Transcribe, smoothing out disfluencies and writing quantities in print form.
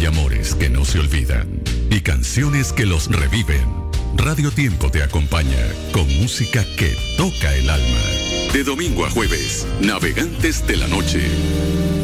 amores que no se olvidan y canciones que los reviven. Radio Tiempo te acompaña con música que toca el alma. De domingo a jueves, Navegantes de la Noche.